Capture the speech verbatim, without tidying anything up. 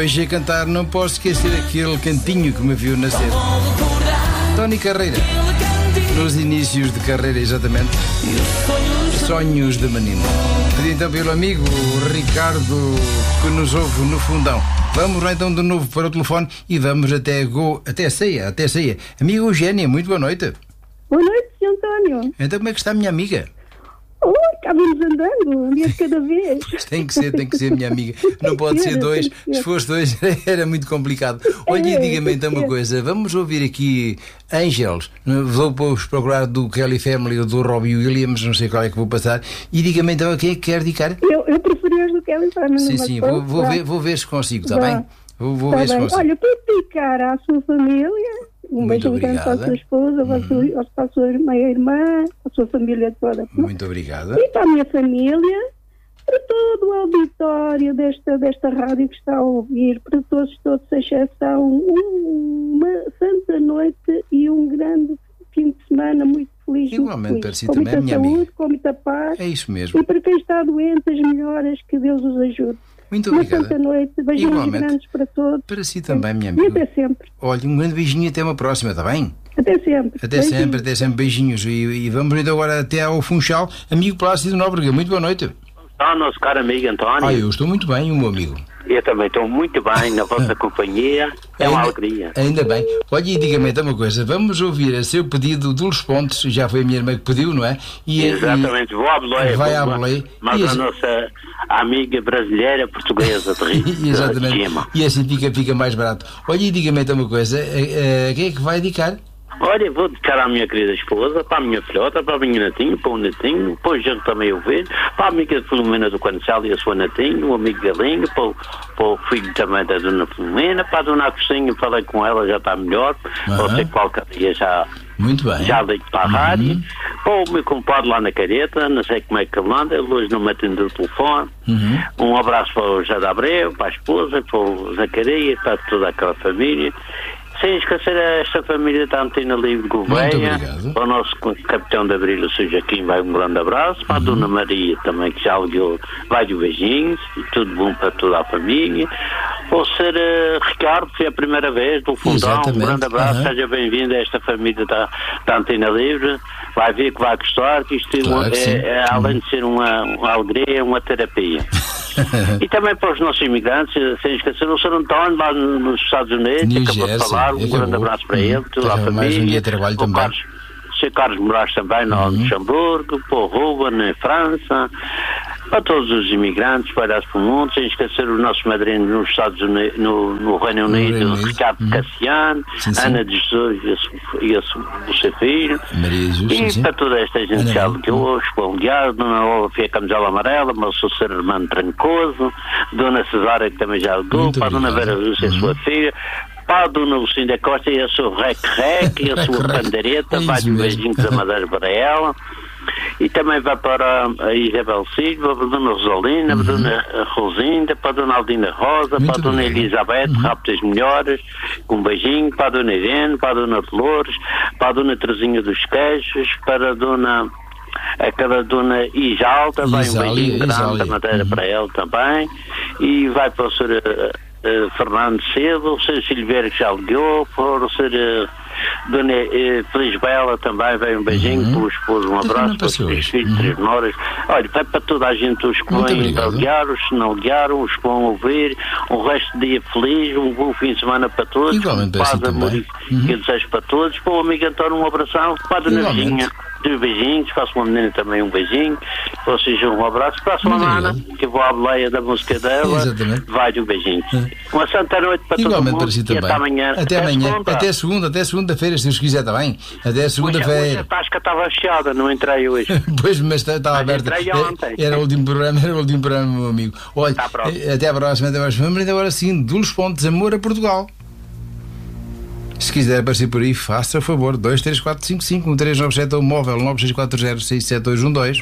hoje a cantar não posso esquecer aquele cantinho que me viu nascer. Tony Carreira, nos inícios de carreira, exatamente. Sonhos de menino. Pedi então pelo amigo Ricardo, que nos ouve no fundão. Vamos lá então de novo para o telefone e vamos até Go, até Ceia, até Ceia. Amiga Eugénia, muito boa noite. Boa noite, senhor António. Então como é que está a minha amiga? Oh, cá vamos andando, um dia de cada vez. Tem que ser, tem que ser, minha amiga. Não pode ser dois. Se fosse dois, era muito complicado. Olha, e diga-me então uma coisa. Vamos ouvir aqui Angels. Vou depois procurar do Kelly Family ou do Robbie Williams, não sei qual é que vou passar. E diga-me então a quem é que quer dedicar. Eu, eu preferi as do Kelly Family. Sim, sim, vou, vou, ver, vou ver se consigo, está bem? Vou, vou tá ver bem. se consigo. Olha, para dedicar à sua família, um beijinho grande para a sua esposa, uhum. para a sua meia-irmã, a sua família toda. Muito obrigada. E para a minha família, para todo o auditório desta, desta rádio que está a ouvir, para todos, todos, sem exceção, uma santa noite e um grande fim de semana muito feliz. Igualmente, para si com também, muita minha saúde, amiga. com muita paz. É isso mesmo. E para quem está doente, as melhoras, que Deus os ajude. Muito uma obrigada. santa noite, beijinhos grandes para todos. Para si também, minha E amiga. até sempre. Olha, um grande beijinho e até uma próxima, está bem? Até sempre. Até Beijinhos. sempre, até sempre, beijinhos. E, e vamos então agora até ao Funchal. Amigo Plácido Nóbrega, muito boa noite. Ah, nosso caro amigo António. Ah, eu estou muito bem, o meu amigo. Eu também estou muito bem na vossa companhia. É uma ainda, alegria. Ainda bem. Olha, e diga-me então uma coisa. Vamos ouvir a seu pedido dos Pontes. Já foi a minha irmã que pediu, não é? E, Exatamente. E, vou à boleia. vai à boleia. Mas e a nossa amiga brasileira portuguesa de Rio. Exatamente. E assim fica, fica mais barato. Olha, e diga-me então uma coisa. A, a, quem é que vai dedicar? Olha, vou dedicar à minha querida esposa, para a minha filhota, para a minha netinho, para o netinho, para o genro também o vejo, para a amiga Filomena do Cancel e a sua netinho, o amigo Galinho, para o, para o filho também da dona Filomena, para a dona Agostinho, falei com ela, já está melhor, uhum. Não sei qualquer dia já, muito bem. Já deito para a rádio, uhum. Para o meu compadre lá na careta, não sei como é que ele anda, ele hoje não me atendeu o telefone, uhum. Um abraço para o Jada Abreu, para a esposa, para o Zacarias, para toda aquela família. Sem esquecer esta família da Antena Livre Gouveia, para o nosso capitão de Abril, o seu Joaquim, vai um grande abraço, para uhum. A Dona Maria também, que já ligou, vai de beijinhos, tudo bom para toda a família. Para o ser uh, Ricardo, foi a primeira vez do Fundão, exatamente. Um grande abraço, uhum. Seja bem-vindo a esta família da, da Antena Livre, vai ver que vai gostar, que isto claro que é, é, além de ser uma, uma alegria, é uma terapia. E também para os nossos imigrantes, sem esquecer o senhor António, lá nos Estados Unidos, New acabou Jersey, de falar, um acabou. Grande abraço para ele, toda a família. Mais um dia de trabalho também. Carlos, o senhor Carlos Moraes também, no uhum. Luxemburgo, para o Ruben, em França, para todos os imigrantes espalhados pelo mundo, sem esquecer os nossos madrinhos nos Estados Unidos, no, no Reino Unido, no Reino Ricardo uhum. Cassiano, sim, sim. Ana de Jesus e o seu filho, Maria Jesus, e sim, para sim. Toda esta gente já que hoje, para o Guiado, Dona Olafia Camisola Amarela, mas o seu irmão Trancoso, Dona Cesária, que também já ligou, para a Dona Vera Jesus e a sua filha, para a Dona Lucinda Costa e a sua rec-rec e a sua pandareta, vai de um beijinho da Madeira para ela. E também vai para a Isabel Silva, para a Dona Rosalina, uhum. Para a Dona Rosinda, para a Dona Aldina Rosa, muito para a Dona bem. Elizabeth, uhum. Rápidas Melhoras, com um beijinho, para a Dona Irene, para a Dona Dolores, para a Dona Terezinha dos Queijos, para a Dona... aquela Dona Isalta, vai um beijinho grande da Madeira uhum. Para ela também, e vai para o senhor uh, Fernando Cedo, o senhor Silveira que já ligou, para o senhor uh, Dona uh, Feliz Bela também, vai um beijinho, uhum. Para o esposo, um abraço, para os três filhos, uhum. Três noras, olha, vai para toda a gente, os que vêm a ligar, os que não ligaram, os que vão ouvir, um resto de dia feliz, um bom fim de semana para todos, igualmente paz, assim amor também. E Uhum. que eu desejo para todos, para o amigo António um abração, para a Dona Virginha dois beijinhos, faço uma menina também um beijinho, vocês um abraço, para a semana que eu vou à boleia da música dela, exatamente. Vai de um beijinho. É. Uma santa noite para igualmente todo mundo para si também. E até amanhã. Até, até amanhã, segunda. Até segunda, até segunda-feira, se Deus quiser, está bem? Até segunda-feira. Hoje a tasca estava fechada, não entrei hoje. Pois, mas estava aberta. Entrei ontem. Era o último programa, era o último programa, meu amigo. Olha, até à próxima, até à próxima. Vamos agora sim, dos Pontes, Amor a Portugal. Se quiser aparecer por aí, faça o favor. dois três quatro cinco cinco um três nove sete ou móvel nove seis quatro zero seis sete dois um dois.